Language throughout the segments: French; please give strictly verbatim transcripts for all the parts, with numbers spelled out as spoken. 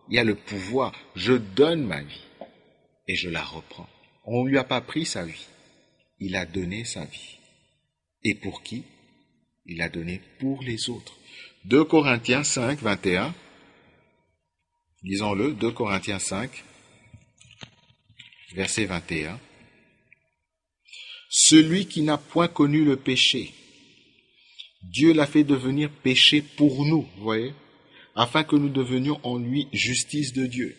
Il y a le pouvoir. Je donne ma vie et je la reprends. On ne lui a pas pris sa vie. Il a donné sa vie. Et pour qui? Il a donné pour les autres. deux Corinthiens cinq, vingt et un. Lisons-le, deux Corinthiens cinq, verset vingt et un. Celui qui n'a point connu le péché, Dieu l'a fait devenir péché pour nous, vous voyez, afin que nous devenions en lui justice de Dieu.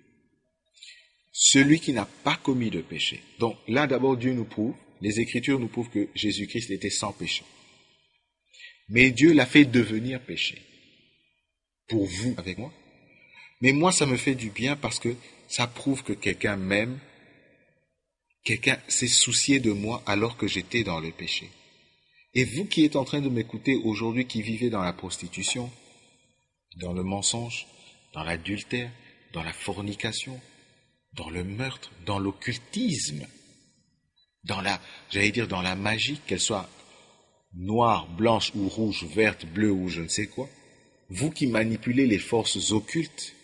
Celui qui n'a pas commis de péché. Donc là d'abord Dieu nous prouve, les Écritures nous prouvent que Jésus-Christ était sans péché. Mais Dieu l'a fait devenir péché. Pour vous, avec moi. Mais moi ça me fait du bien parce que ça prouve que quelqu'un m'aime, quelqu'un s'est soucié de moi alors que j'étais dans le péché. Et vous qui êtes en train de m'écouter aujourd'hui, qui vivez dans la prostitution, dans le mensonge, dans l'adultère, dans la fornication, dans le meurtre, dans l'occultisme, dans la, j'allais dire dans la magie, qu'elle soit noire, blanche ou rouge, verte, bleue ou je ne sais quoi, vous qui manipulez les forces occultes,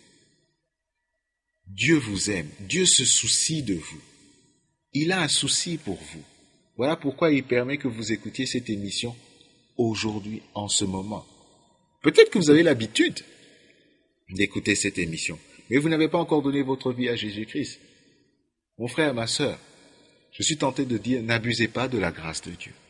Dieu vous aime, Dieu se soucie de vous. Il a un souci pour vous. Voilà pourquoi il permet que vous écoutiez cette émission aujourd'hui, en ce moment. Peut-être que vous avez l'habitude d'écouter cette émission, mais vous n'avez pas encore donné votre vie à Jésus-Christ. Mon frère, ma sœur, je suis tenté de dire, n'abusez pas de la grâce de Dieu.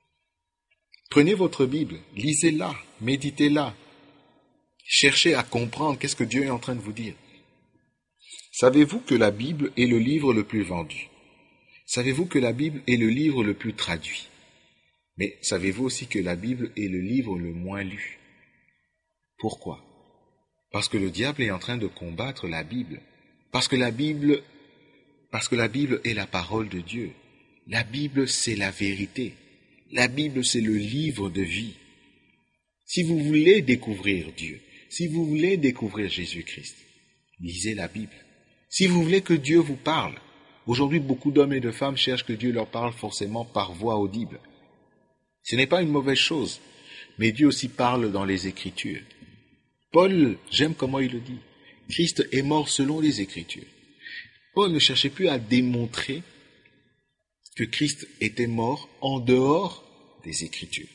Prenez votre Bible, lisez-la, méditez-la, cherchez à comprendre qu'est-ce que Dieu est en train de vous dire. Savez-vous que la Bible est le livre le plus vendu? Savez-vous que la Bible est le livre le plus traduit? Mais savez-vous aussi que la Bible est le livre le moins lu? Pourquoi? Parce que le diable est en train de combattre la Bible. Parce que la Bible, parce que la Bible est la parole de Dieu. La Bible, c'est la vérité. La Bible, c'est le livre de vie. Si vous voulez découvrir Dieu, si vous voulez découvrir Jésus-Christ, lisez la Bible. Si vous voulez que Dieu vous parle, aujourd'hui, beaucoup d'hommes et de femmes cherchent que Dieu leur parle forcément par voix audible. Ce n'est pas une mauvaise chose, mais Dieu aussi parle dans les Écritures. Paul, j'aime comment il le dit, Christ est mort selon les Écritures. Paul ne cherchait plus à démontrer que Christ était mort en dehors des Écritures.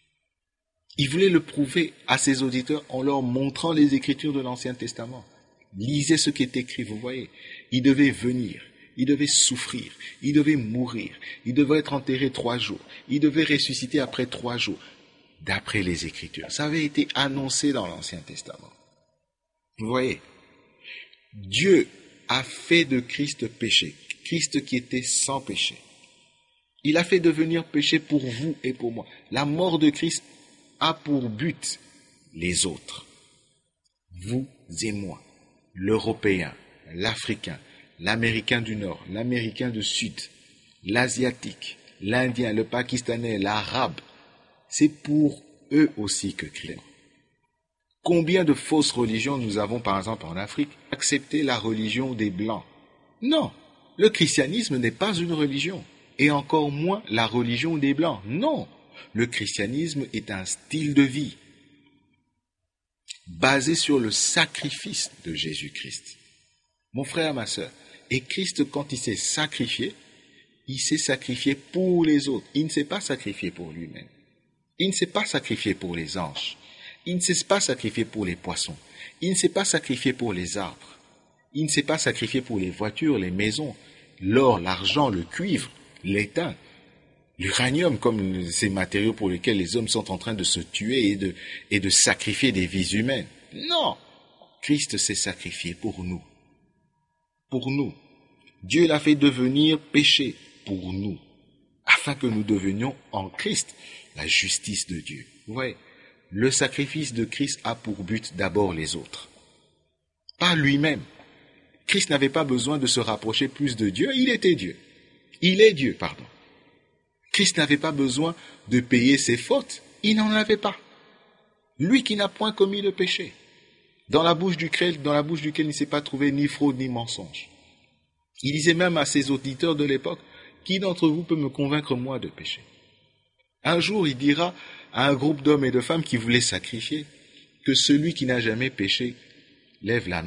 Il voulait le prouver à ses auditeurs en leur montrant les Écritures de l'Ancien Testament. Lisez ce qui est écrit, vous voyez. Il devait venir. Il devait souffrir, il devait mourir, il devait être enterré trois jours, il devait ressusciter après trois jours, d'après les Écritures. Ça avait été annoncé dans l'Ancien Testament. Vous voyez, Dieu a fait de Christ péché, Christ qui était sans péché. Il a fait devenir péché pour vous et pour moi. La mort de Christ a pour but les autres. Vous et moi, l'Européen, l'Africain, l'Américain du Nord, l'Américain du Sud, l'Asiatique, l'Indien, le Pakistanais, l'Arabe, c'est pour eux aussi que Christ est mort. Combien de fausses religions nous avons par exemple en Afrique? Accepter la religion des Blancs. Non, le christianisme n'est pas une religion, et encore moins la religion des Blancs. Non, le christianisme est un style de vie basé sur le sacrifice de Jésus-Christ. Mon frère, ma sœur, et Christ, quand il s'est sacrifié, il s'est sacrifié pour les autres. Il ne s'est pas sacrifié pour lui-même. Il ne s'est pas sacrifié pour les anges. Il ne s'est pas sacrifié pour les poissons. Il ne s'est pas sacrifié pour les arbres. Il ne s'est pas sacrifié pour les voitures, les maisons, l'or, l'argent, le cuivre, l'étain, l'uranium, comme ces matériaux pour lesquels les hommes sont en train de se tuer et de, et de sacrifier des vies humaines. Non! Christ s'est sacrifié pour nous. Pour nous. Dieu l'a fait devenir péché pour nous, afin que nous devenions en Christ la justice de Dieu. Vous voyez, le sacrifice de Christ a pour but d'abord les autres, pas lui-même. Christ n'avait pas besoin de se rapprocher plus de Dieu, il était Dieu. Il est Dieu, pardon. Christ n'avait pas besoin de payer ses fautes, il n'en avait pas. Lui qui n'a point commis le péché. Dans la bouche duquel, dans la bouche duquel il ne s'est pas trouvé ni fraude ni mensonge. Il disait même à ses auditeurs de l'époque, qui d'entre vous peut me convaincre moi de péché? Un jour, il dira à un groupe d'hommes et de femmes qui voulaient sacrifier, que celui qui n'a jamais péché lève la main.